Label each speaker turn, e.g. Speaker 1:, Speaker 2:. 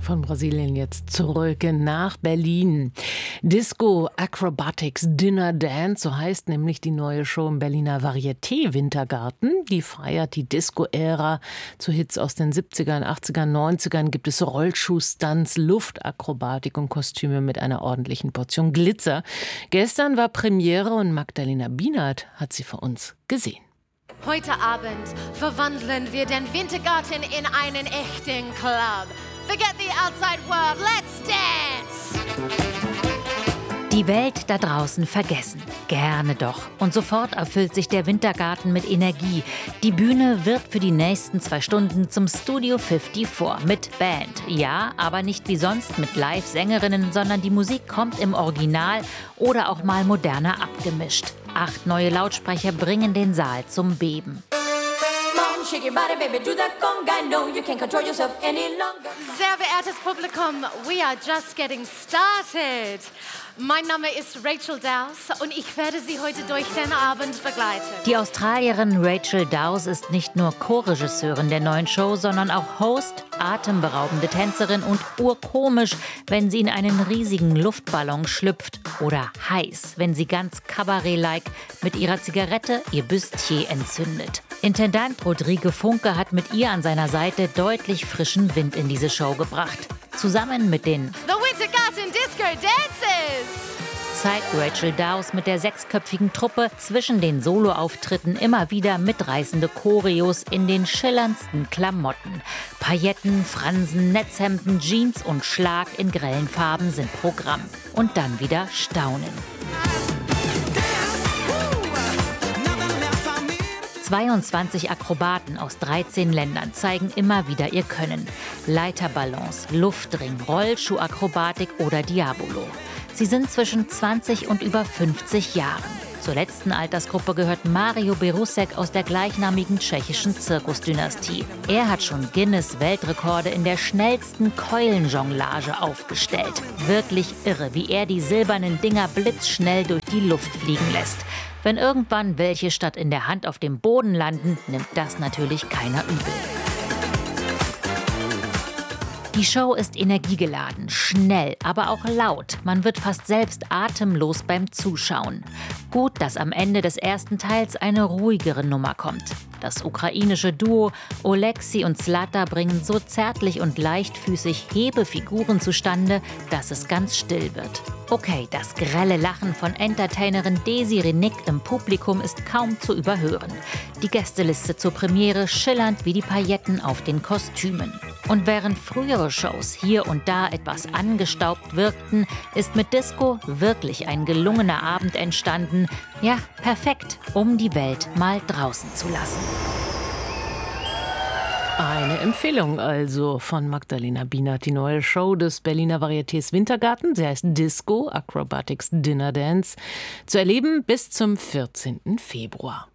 Speaker 1: Von Brasilien jetzt zurück nach Berlin. Disco Acrobatics Dinner Dance, so heißt nämlich die neue Show im Berliner Varieté Wintergarten. Die feiert die Disco-Ära. Zu Hits aus den 70ern, 80ern, 90ern gibt es Rollschuh-Stunts, Luftakrobatik und Kostüme mit einer ordentlichen Portion Glitzer. Gestern war Premiere und Magdalena Bienert hat sie für uns gesehen.
Speaker 2: Heute Abend verwandeln wir den Wintergarten in einen echten Club. Forget the outside world, let's dance!
Speaker 3: Die Welt da draußen vergessen. Gerne doch. Und sofort erfüllt sich der Wintergarten mit Energie. Die Bühne wird für die nächsten 2 Stunden zum Studio 54 mit Band. Ja, aber nicht wie sonst mit Live-Sängerinnen, sondern die Musik kommt im Original oder auch mal moderner abgemischt. 8 neue Lautsprecher bringen den Saal zum Beben.
Speaker 2: Sehr verehrtes Publikum, we are just getting started. Mein Name ist Rachel Dawes und ich werde Sie heute durch den Abend begleiten.
Speaker 3: Die Australierin Rachel Dawes ist nicht nur Co-Regisseurin der neuen Show, sondern auch Host, atemberaubende Tänzerin und urkomisch, wenn sie in einen riesigen Luftballon schlüpft. Oder heiß, wenn sie ganz Cabaret-like mit ihrer Zigarette ihr Bustier entzündet. Intendant Rodrigo Funke hat mit ihr an seiner Seite deutlich frischen Wind in diese Show gebracht. Zusammen mit den
Speaker 2: The Wintergarten Disco Dances
Speaker 3: zeigt Rachel Dawes mit der 6-köpfigen Truppe zwischen den Soloauftritten immer wieder mitreißende Choreos in den schillerndsten Klamotten. Pailletten, Fransen, Netzhemden, Jeans und Schlag in grellen Farben sind Programm. Und dann wieder Staunen. 22 Akrobaten aus 13 Ländern zeigen immer wieder ihr Können. Leiterballons, Luftring, Rollschuhakrobatik oder Diabolo. Sie sind zwischen 20 und über 50 Jahren. Zur letzten Altersgruppe gehört Mario Berusek aus der gleichnamigen tschechischen Zirkusdynastie. Er hat schon Guinness-Weltrekorde in der schnellsten Keulenjonglage aufgestellt. Wirklich irre, wie er die silbernen Dinger blitzschnell durch die Luft fliegen lässt. Wenn irgendwann welche statt in der Hand auf dem Boden landen, nimmt das natürlich keiner übel. Die Show ist energiegeladen, schnell, aber auch laut. Man wird fast selbst atemlos beim Zuschauen. Gut, dass am Ende des ersten Teils eine ruhigere Nummer kommt. Das ukrainische Duo Oleksii und Zlata bringen so zärtlich und leichtfüßig Hebefiguren zustande, dass es ganz still wird. Okay, das grelle Lachen von Entertainerin Desiree Nick im Publikum ist kaum zu überhören. Die Gästeliste zur Premiere schillernd wie die Pailletten auf den Kostümen. Und während frühere Shows hier und da etwas angestaubt wirkten, ist mit Disco wirklich ein gelungener Abend entstanden. Ja, perfekt, um die Welt mal draußen zu lassen.
Speaker 1: Eine Empfehlung also von Magdalena Bienert, die neue Show des Berliner Varietés Wintergarten. Sie heißt Disco Acrobatics Dinner Dance. Zu erleben bis zum 14. Februar.